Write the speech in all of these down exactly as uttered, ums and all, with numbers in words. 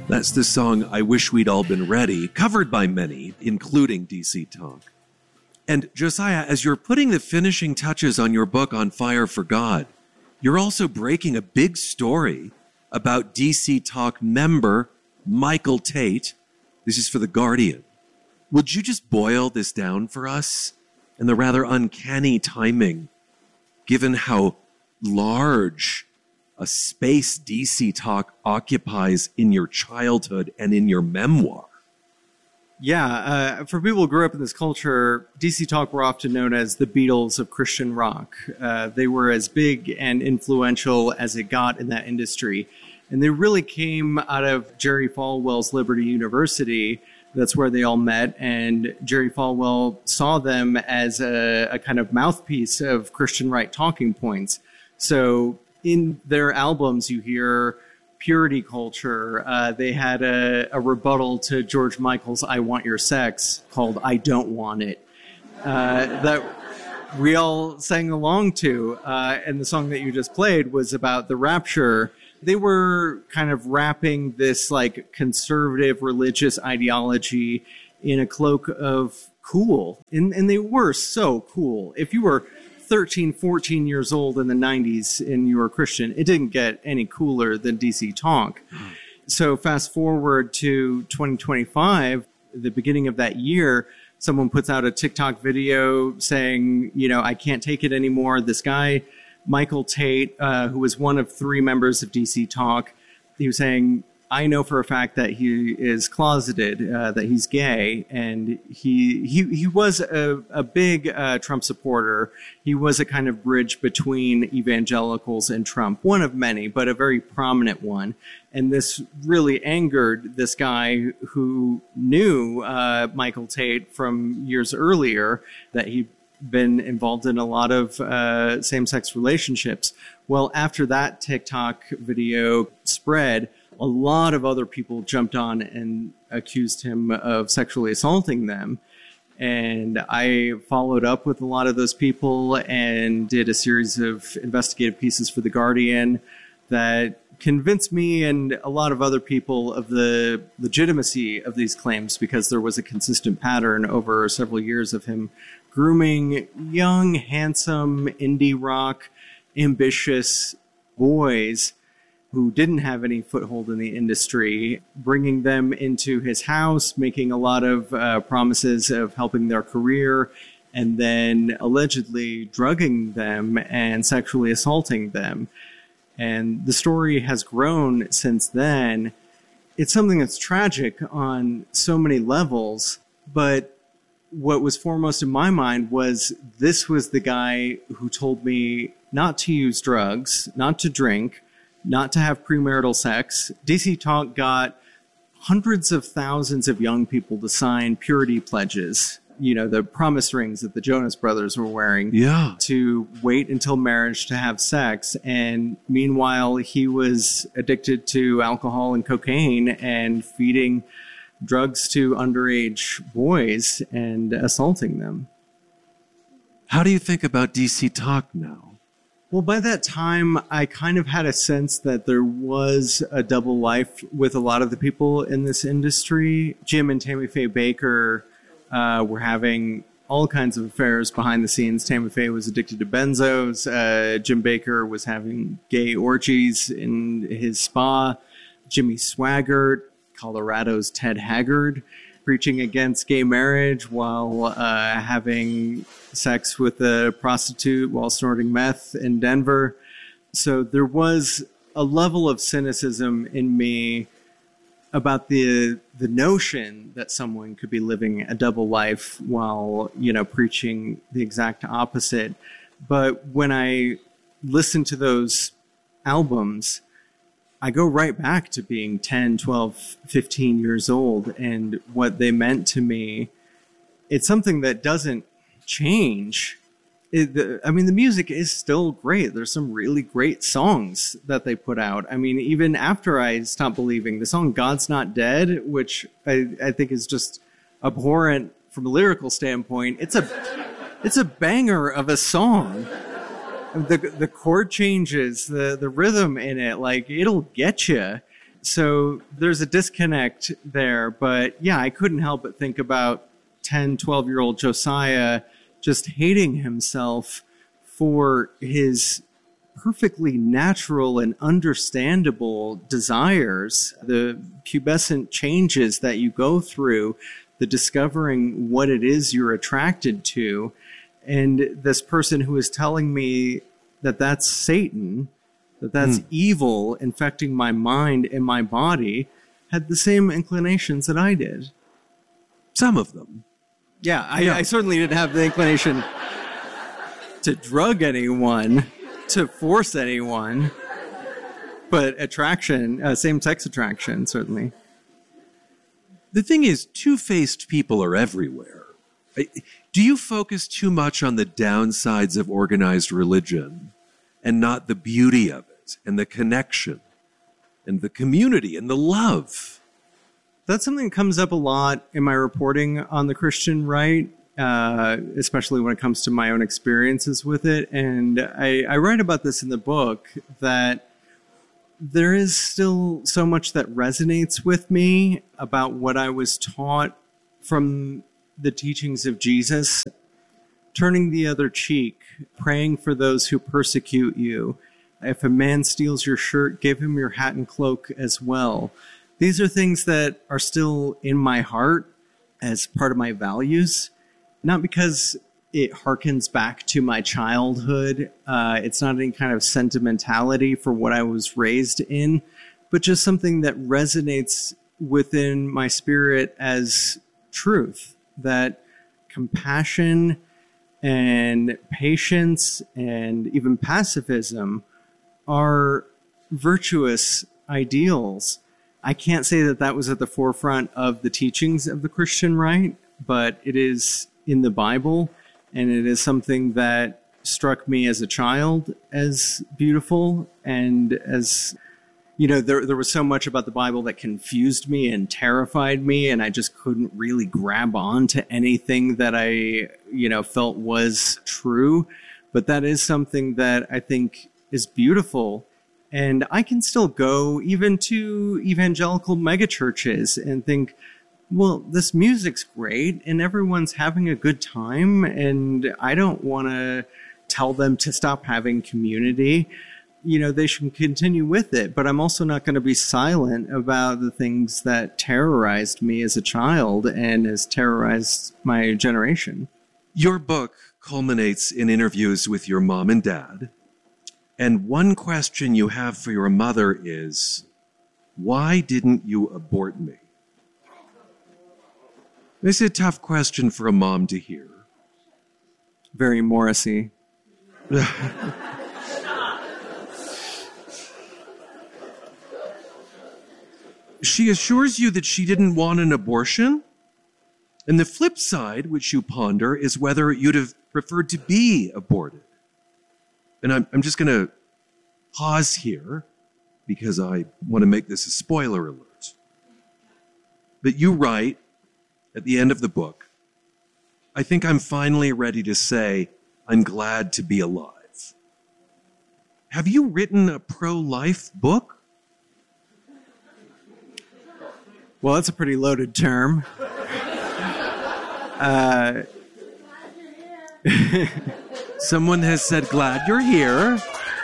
That's the song I Wish We'd All Been Ready, covered by many, including D C Talk. And Josiah, as you're putting the finishing touches on your book On Fire for God, you're also breaking a big story about D C Talk member Michael Tate. This is for The Guardian. Would you just boil this down for us and the rather uncanny timing, given how large a space D C Talk occupies in your childhood and in your memoir? Yeah, uh, for people who grew up in this culture, D C Talk were often known as the Beatles of Christian rock. Uh, they were as big and influential as it got in that industry. And they really came out of Jerry Falwell's Liberty University. That's where they all met. And Jerry Falwell saw them as a, a kind of mouthpiece of Christian right talking points. So in their albums, you hear purity culture. Uh, they had a, a rebuttal to George Michael's I Want Your Sex called I Don't Want It, uh, that we all sang along to. Uh, and the song that you just played was about the rapture. They were kind of wrapping this like conservative religious ideology in a cloak of cool. And, and they were so cool. If you were thirteen, fourteen years old in the nineties and you were a Christian, it didn't get any cooler than D C Talk. Mm. So fast forward to twenty twenty-five, the beginning of that year, someone puts out a TikTok video saying, you know, I can't take it anymore. This guy, Michael Tate, uh, who was one of three members of D C Talk, he was saying, I know for a fact that he is closeted, uh, that he's gay, and he he he was a, a big uh, Trump supporter. He was a kind of bridge between evangelicals and Trump, one of many, but a very prominent one. And this really angered this guy who knew uh, Michael Tate from years earlier, that he'd been involved in a lot of uh, same-sex relationships. Well, after that TikTok video spread, a lot of other people jumped on and accused him of sexually assaulting them. And I followed up with a lot of those people and did a series of investigative pieces for The Guardian that convinced me and a lot of other people of the legitimacy of these claims, because there was a consistent pattern over several years of him grooming young, handsome, indie rock, ambitious boys who didn't have any foothold in the industry, bringing them into his house, making a lot of uh, promises of helping their career, and then allegedly drugging them and sexually assaulting them. And the story has grown since then. It's something that's tragic on so many levels, but what was foremost in my mind was this was the guy who told me not to use drugs, not to drink, not to have premarital sex. D C Talk got hundreds of thousands of young people to sign purity pledges, you know, the promise rings that the Jonas Brothers were wearing, yeah, to wait until marriage to have sex. And meanwhile, he was addicted to alcohol and cocaine and feeding drugs to underage boys and assaulting them. How do you think about D C Talk now? Well, by that time, I kind of had a sense that there was a double life with a lot of the people in this industry. Jim and Tammy Faye Baker uh, were having all kinds of affairs behind the scenes. Tammy Faye was addicted to benzos. Uh, Jim Baker was having gay orgies in his spa. Jimmy Swaggart, Colorado's Ted Haggard, preaching against gay marriage while uh, having sex with a prostitute while snorting meth in Denver. So there was a level of cynicism in me about the the notion that someone could be living a double life while, you know, preaching the exact opposite. But when I listen to those albums, I go right back to being ten, twelve, fifteen years old and what they meant to me. It's something that doesn't change. It, the, I mean, the music is still great. There's some really great songs that they put out. I mean, even after I stopped believing, the song God's Not Dead, which I, I think is just abhorrent from a lyrical standpoint, it's a it's a banger of a song. The the chord changes, the the rhythm in it, like, it'll get you. So there's a disconnect there. But yeah, I couldn't help but think about ten, twelve-year-old Josiah just hating himself for his perfectly natural and understandable desires, the pubescent changes that you go through, the discovering what it is you're attracted to. And this person who is telling me that that's Satan, that that's mm. evil infecting my mind and my body, had the same inclinations that I did. Some of them. Yeah, I, yeah. I certainly didn't have the inclination to drug anyone, to force anyone, but attraction, uh, same-sex attraction, certainly. The thing is, two-faced people are everywhere. Do you focus too much on the downsides of organized religion and not the beauty of it and the connection and the community and the love? That's something that comes up a lot in my reporting on the Christian right, uh, especially when it comes to my own experiences with it. And I, I write about this in the book, that there is still so much that resonates with me about what I was taught from the teachings of Jesus. Turning the other cheek, praying for those who persecute you. If a man steals your shirt, give him your hat and cloak as well. These are things that are still in my heart as part of my values, not because it harkens back to my childhood. Uh, it's not any kind of sentimentality for what I was raised in, but just something that resonates within my spirit as truth, that compassion and patience and even pacifism are virtuous ideals. I can't say that that was at the forefront of the teachings of the Christian right, but it is in the Bible, and it is something that struck me as a child as beautiful, and as, you know, there there was so much about the Bible that confused me and terrified me, and I just couldn't really grab on to anything that I, you know, felt was true. But that is something that I think is beautiful. And I can still go even to evangelical megachurches and think, well, this music's great and everyone's having a good time, and I don't want to tell them to stop having community. You know, they should continue with it, but I'm also not going to be silent about the things that terrorized me as a child and has terrorized my generation. Your book culminates in interviews with your mom and dad. And one question you have for your mother is, why didn't you abort me? This is a tough question for a mom to hear. Very Morrissey. She assures you that she didn't want an abortion? And the flip side, which you ponder, is whether you'd have preferred to be aborted. And I'm, I'm just going to pause here because I want to make this a spoiler alert. But you write at the end of the book, I think I'm finally ready to say I'm glad to be alive. Have you written a pro-life book? Well, that's a pretty loaded term. uh, Someone has said, glad you're here.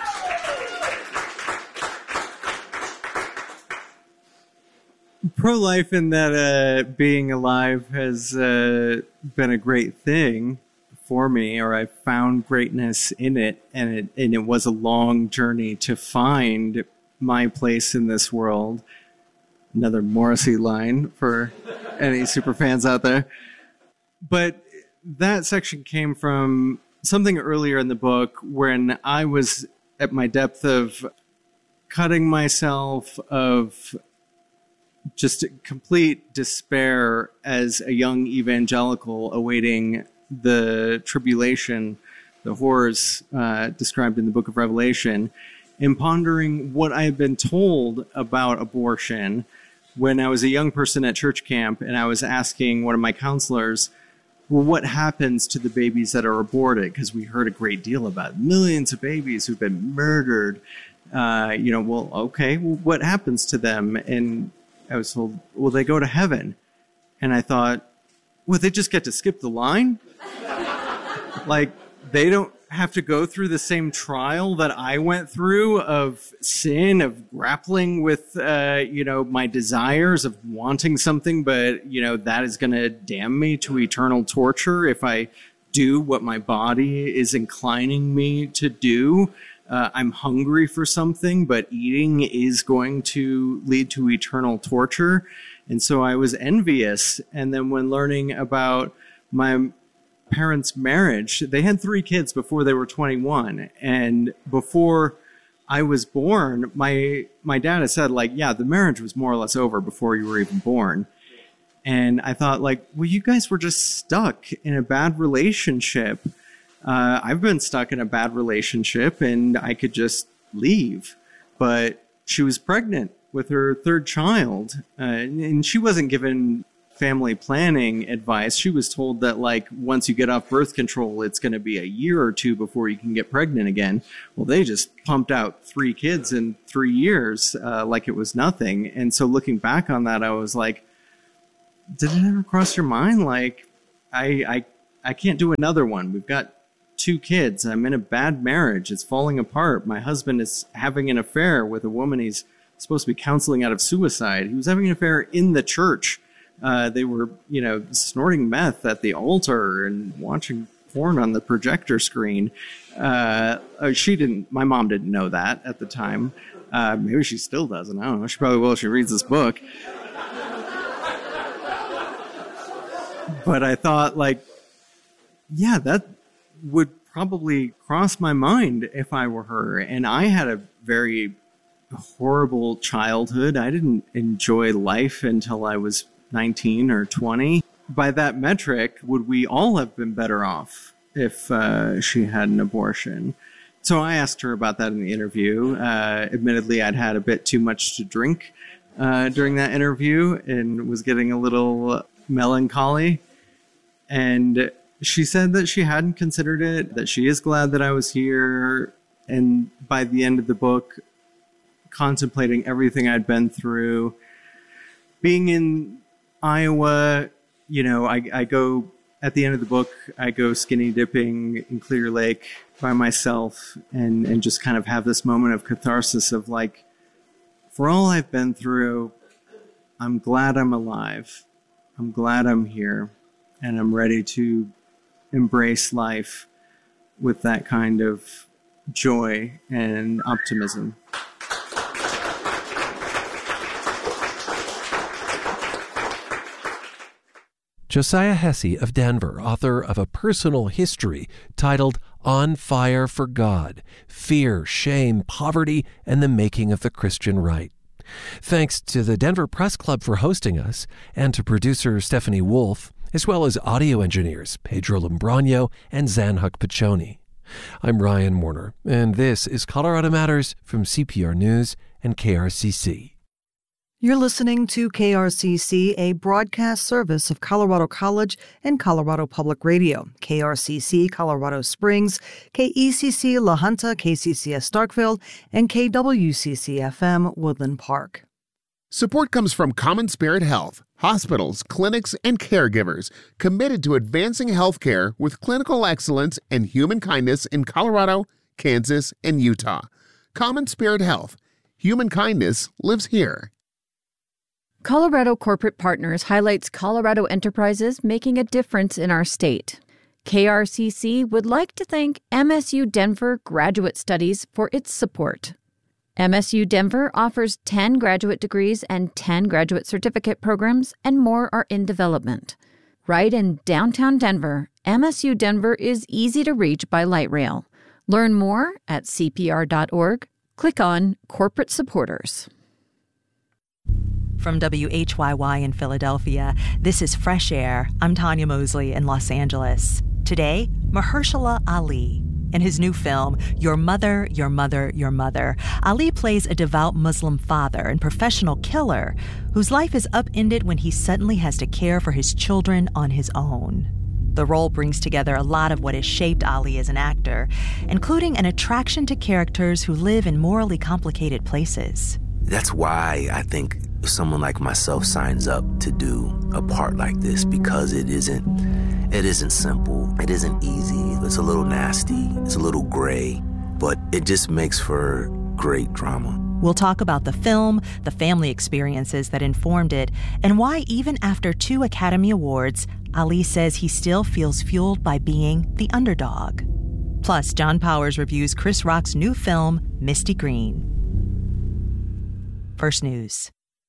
Pro-life in that uh, being alive has uh, been a great thing for me, or I found greatness in it, and it, and it was a long journey to find my place in this world. Another Morrissey line for any super fans out there. But that section came from something earlier in the book when I was at my depth of cutting myself, of just complete despair as a young evangelical awaiting the tribulation, the horrors uh, described in the book of Revelation, and pondering what I had been told about abortion when I was a young person at church camp, and I was asking one of my counselors, well, what happens to the babies that are aborted? Because we heard a great deal about millions of babies who've been murdered. Uh, you know, well, okay, well, what happens to them? And I was told, well, they go to heaven. And I thought, well, they just get to skip the line? Like, they don't have to go through the same trial that I went through of sin, of grappling with, uh, you know, my desires of wanting something, but, you know, that is going to damn me to eternal torture if I do what my body is inclining me to do. Uh, I'm hungry for something, but eating is going to lead to eternal torture. And so I was envious. And then when learning about my parents' marriage, they had three kids before they were twenty-one. And before I was born, my my dad had said, like, yeah, the marriage was more or less over before you were even born. And I thought, like, well, you guys were just stuck in a bad relationship. Uh, I've been stuck in a bad relationship and I could just leave. But she was pregnant with her third child. Uh, and she wasn't given family planning advice. She was told that, like, once you get off birth control, it's going to be a year or two before you can get pregnant again. Well, they just pumped out three kids in three years uh, like it was nothing. And so looking back on that, I was like, did it ever cross your mind? Like, I, I, I can't do another one. We've got two kids. I'm in a bad marriage. It's falling apart. My husband is having an affair with a woman he's supposed to be counseling out of suicide. He was having an affair in the church. Uh, they were, you know, snorting meth at the altar and watching porn on the projector screen. Uh, she didn't, my mom didn't know that at the time. Uh, maybe she still doesn't. I don't know. She probably will if she reads this book. But I thought, like, yeah, that would probably cross my mind if I were her. And I had a very horrible childhood. I didn't enjoy life until I was nineteen or twenty. By that metric, would we all have been better off if uh, she had an abortion? So I asked her about that in the interview. Uh, admittedly, I'd had a bit too much to drink uh, during that interview and was getting a little melancholy. And she said that she hadn't considered it, that she is glad that I was here. And by the end of the book, contemplating everything I'd been through, being in Iowa, you know, I, I go, at the end of the book, I go skinny dipping in Clear Lake by myself and, and just kind of have this moment of catharsis of, like, for all I've been through, I'm glad I'm alive. I'm glad I'm here. And I'm ready to embrace life with that kind of joy and optimism. Josiah Hesse of Denver, author of a personal history titled On Fire for God: Fear, Shame, Poverty, and the Making of the Christian Right. Thanks to the Denver Press Club for hosting us, and to producer Stephanie Wolf, as well as audio engineers Pedro Lambrano and Zanhuk Piccioni. I'm Ryan Warner, and this is Colorado Matters from C P R News and K R C C. You're listening to K R C C, a broadcast service of Colorado College and Colorado Public Radio, K R C C Colorado Springs, K E C C La Junta, K C C S Starkville, and K W C C F M Woodland Park. Support comes from Common Spirit Health, hospitals, clinics, and caregivers committed to advancing healthcare with clinical excellence and human kindness in Colorado, Kansas, and Utah. Common Spirit Health. Human kindness lives here. Colorado Corporate Partners highlights Colorado enterprises making a difference in our state. K R C C would like to thank M S U Denver Graduate Studies for its support. M S U Denver offers ten graduate degrees and ten graduate certificate programs, and more are in development. Right in downtown Denver, M S U Denver is easy to reach by light rail. Learn more at C P R dot org. Click on Corporate Supporters. From W H Y Y in Philadelphia, this is Fresh Air. I'm Tanya Mosley in Los Angeles. Today, Mahershala Ali. In his new film, Your Mother, Your Mother, Your Mother, Ali plays a devout Muslim father and professional killer whose life is upended when he suddenly has to care for his children on his own. The role brings together a lot of what has shaped Ali as an actor, including an attraction to characters who live in morally complicated places. That's why I think someone like myself signs up to do a part like this, because it isn't it isn't simple. It isn't easy. It's a little nasty. It's a little gray, but it just makes for great drama. We'll talk about the film, the family experiences that informed it, and why even after two Academy Awards, Ali says he still feels fueled by being the underdog. Plus, John Powers reviews Chris Rock's new film, Misty Green. First News.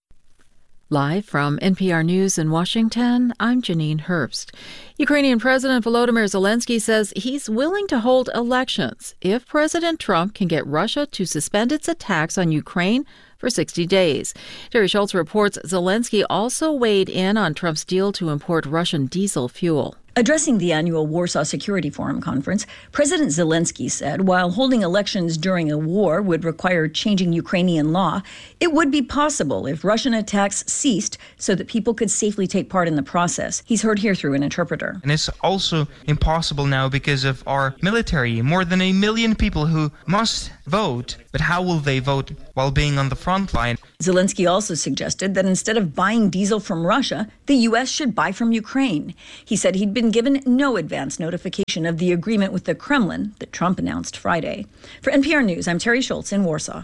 Live from N P R News in Washington, I'm Janine Herbst. Ukrainian President Volodymyr Zelensky says he's willing to hold elections if President Trump can get Russia to suspend its attacks on Ukraine for sixty days. Terry Schultz reports Zelensky also weighed in on Trump's deal to import Russian diesel fuel. Addressing the annual Warsaw Security Forum conference, President Zelensky said while holding elections during a war would require changing Ukrainian law, it would be possible if Russian attacks ceased so that people could safely take part in the process. He's heard here through an interpreter. And it's also impossible now because of our military, more than a million people who must vote. But how will they vote while being on the front line? Zelensky also suggested that instead of buying diesel from Russia, the U S should buy from Ukraine. He said he'd been given no advance notification of the agreement with the Kremlin that Trump announced Friday. For N P R News, I'm Terry Schultz in Warsaw.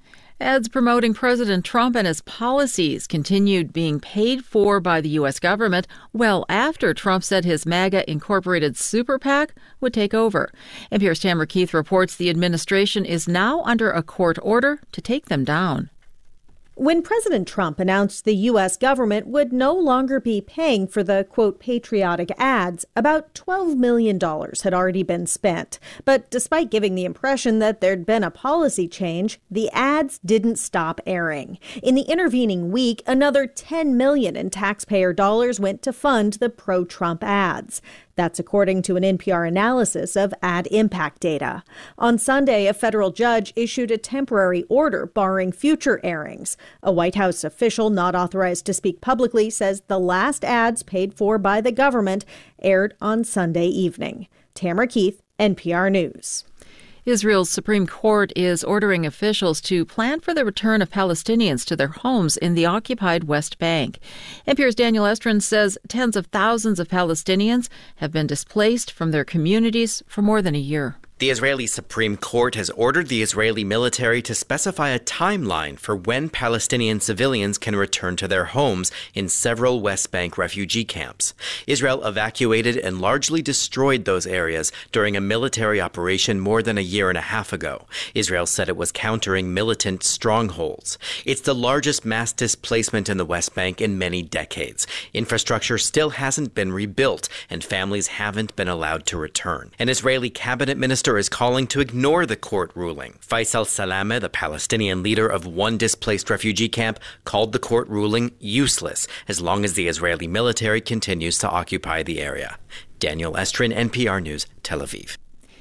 Ads promoting President Trump and his policies continued being paid for by the U S government well after Trump said his MAGA Incorporated Super PAC would take over. N P R's Tamara Keith reports the administration is now under a court order to take them down. When President Trump announced the U S government would no longer be paying for the, quote, patriotic ads, about twelve million dollars had already been spent. But despite giving the impression that there'd been a policy change, the ads didn't stop airing. In the intervening week, another ten million dollars in taxpayer dollars went to fund the pro-Trump ads. That's according to an N P R analysis of ad impact data. On Sunday, a federal judge issued a temporary order barring future airings. A White House official not authorized to speak publicly says the last ads paid for by the government aired on Sunday evening. Tamara Keith, N P R News. Israel's Supreme Court is ordering officials to plan for the return of Palestinians to their homes in the occupied West Bank. N P R's Daniel Estrin says tens of thousands of Palestinians have been displaced from their communities for more than a year. The Israeli Supreme Court has ordered the Israeli military to specify a timeline for when Palestinian civilians can return to their homes in several West Bank refugee camps. Israel evacuated and largely destroyed those areas during a military operation more than a year and a half ago. Israel said it was countering militant strongholds. It's the largest mass displacement in the West Bank in many decades. Infrastructure still hasn't been rebuilt, and families haven't been allowed to return. An Israeli cabinet minister is calling to ignore the court ruling. Faisal Salameh, the Palestinian leader of one displaced refugee camp, called the court ruling useless as long as the Israeli military continues to occupy the area. Daniel Estrin, N P R News, Tel Aviv.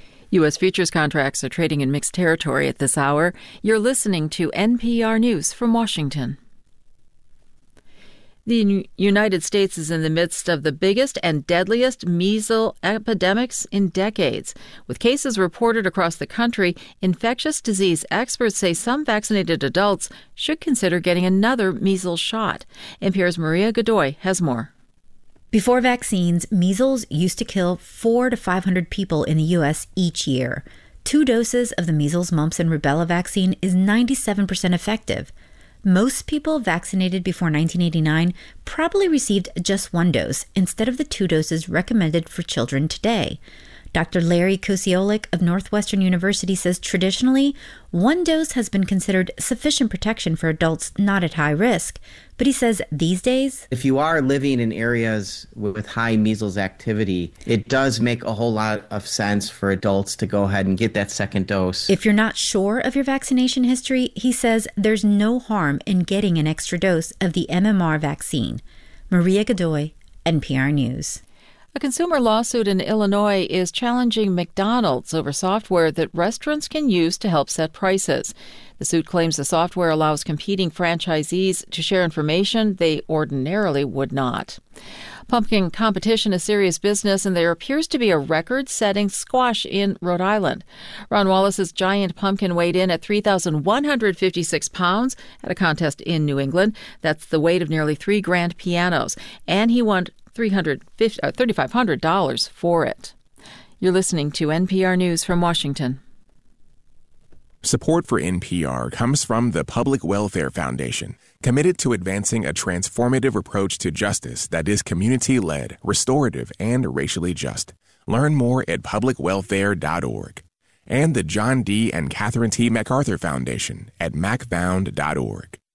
U S futures contracts are trading in mixed territory at this hour. You're listening to N P R News from Washington. The United States is in the midst of the biggest and deadliest measles epidemics in decades. With cases reported across the country, infectious disease experts say some vaccinated adults should consider getting another measles shot. N P R's Maria Godoy has more. Before vaccines, measles used to kill four to five hundred people in the U S each year. Two doses of the measles, mumps, and rubella vaccine is ninety-seven percent effective. Most people vaccinated before nineteen eighty-nine probably received just one dose instead of the two doses recommended for children today. Doctor Larry Kosiolek of Northwestern University says traditionally, one dose has been considered sufficient protection for adults not at high risk. But he says these days, if you are living in areas with high measles activity, it does make a whole lot of sense for adults to go ahead and get that second dose. If you're not sure of your vaccination history, he says there's no harm in getting an extra dose of the M M R vaccine. Maria Godoy, N P R News. A consumer lawsuit in Illinois is challenging McDonald's over software that restaurants can use to help set prices. The suit claims the software allows competing franchisees to share information they ordinarily would not. Pumpkin competition is serious business, and there appears to be a record-setting squash in Rhode Island. Ron Wallace's giant pumpkin weighed in at three thousand one hundred fifty-six pounds at a contest in New England. That's the weight of nearly three grand pianos, and he won three hundred fifty, uh, three thousand five hundred dollars for it. You're listening to N P R News from Washington. Support for N P R comes from the Public Welfare Foundation, committed to advancing a transformative approach to justice that is community-led, restorative, and racially just. Learn more at public welfare dot org. And the John D. and Catherine T. MacArthur Foundation at mac found dot org.